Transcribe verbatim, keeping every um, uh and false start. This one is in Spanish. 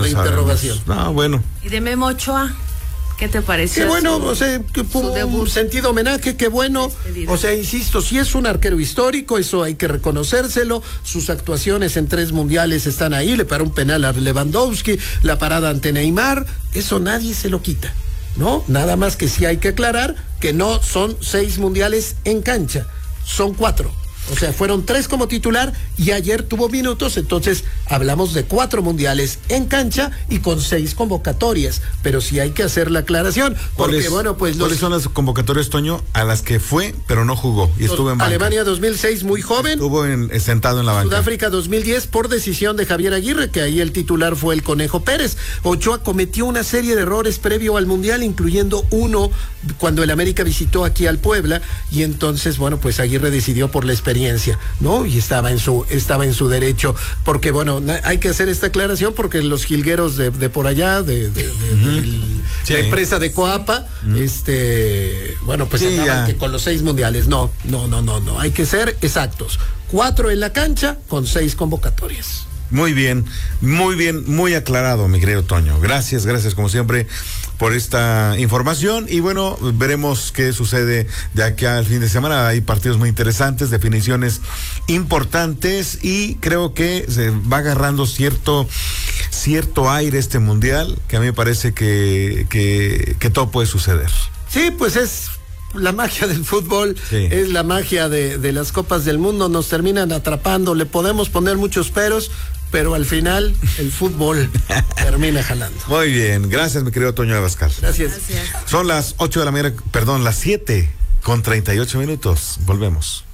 de sabemos. interrogación. No, bueno. ¿Y de Memo Ochoa? ¿Qué te pareció? Qué bueno, su, o sea, que fue un sentido homenaje, qué bueno. Despedida. O sea, insisto, si es un arquero histórico, eso hay que reconocérselo. Sus actuaciones en tres mundiales están ahí, le paró un penal a Lewandowski, la parada ante Neymar, eso nadie se lo quita, ¿no? Nada más que sí hay que aclarar que no son seis mundiales en cancha, son cuatro. O sea, fueron tres como titular y ayer tuvo minutos, entonces hablamos de cuatro mundiales en cancha y con seis convocatorias, pero sí hay que hacer la aclaración, porque ¿Cuáles, bueno, pues... ¿Cuáles los, son las convocatorias, Toño, a las que fue, pero no jugó y estuvo en banca? Alemania dos mil seis, muy joven. Estuvo en, sentado en la banca. Sudáfrica dos mil diez, por decisión de Javier Aguirre, que ahí el titular fue el Conejo Pérez. Ochoa cometió una serie de errores previo al Mundial, incluyendo uno cuando el América visitó aquí al Puebla, y entonces, bueno, pues Aguirre decidió por la experiencia, ¿no? Y estaba en su, estaba en su derecho, porque bueno, hay que hacer esta aclaración porque los jilgueros de, de por allá, de, de, de, uh-huh. de sí. la empresa de Coapa, uh-huh. este, bueno, pues sí, andaban que con los seis mundiales. No, no, no, no, no, hay que ser exactos. Cuatro en la cancha con seis convocatorias. Muy bien, muy bien, muy aclarado, mi querido Toño. Gracias, gracias como siempre por esta información y bueno, veremos qué sucede de aquí al fin de semana. Hay partidos muy interesantes, definiciones importantes y creo que se va agarrando cierto cierto aire este mundial, que a mí me parece que, que, que todo puede suceder. Sí, pues es la magia del fútbol, sí. Es la magia de, de las Copas del Mundo, nos terminan atrapando, le podemos poner muchos peros, pero al final el fútbol termina jalando. Muy bien, gracias mi querido Toño Abascal. Gracias. Gracias. Son las ocho de la mañana, perdón, las siete con treinta y ocho minutos, volvemos.